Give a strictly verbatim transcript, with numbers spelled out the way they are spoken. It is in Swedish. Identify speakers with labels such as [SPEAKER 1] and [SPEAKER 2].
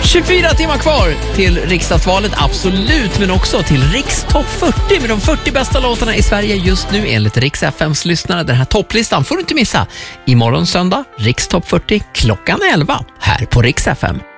[SPEAKER 1] tjugofyra timmar kvar till riksdagsvalet, absolut, men också till Rikstopp fyrtio med de fyrtio bästa låtarna i Sverige just nu enligt Rix F M:s lyssnare. Den här topplistan får du inte missa. Imorgon söndag, Rikstopp fyrtio klockan elva här på Rix F M.